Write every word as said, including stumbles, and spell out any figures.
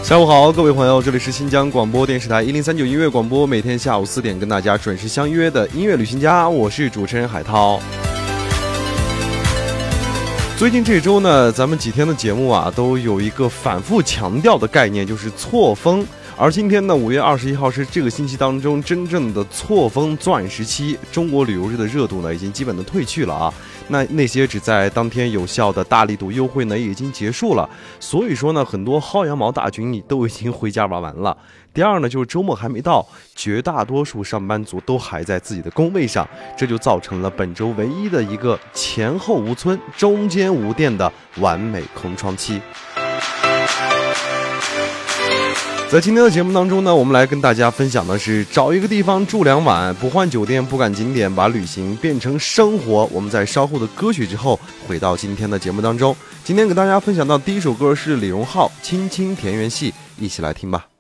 下午好，各位朋友，这里是新疆广播电视台一零三九音乐广播，每天下午四点跟大家准时相约的音乐旅行家，我是主持人海涛。最近这周呢，咱们几天的节目啊，都有一个反复强调的概念，就是错峰。而今天呢，五月二十一号是这个星期当中真正的错峰钻石期，中国旅游日的热度呢已经基本的退去了啊。那那些只在当天有效的大力度优惠呢也已经结束了，所以说呢，很多薅羊毛大军都已经回家玩完了。第二呢，就是周末还没到，绝大多数上班族都还在自己的工位上，这就造成了本周唯一的一个前后无村、中间无店的完美空窗期。在今天的节目当中呢，我们来跟大家分享的是找一个地方住两晚，不换酒店不赶景点，把旅行变成生活。我们在稍后的歌曲之后回到今天的节目当中。今天给大家分享到第一首歌是李荣浩《青青田园戏》，一起来听吧。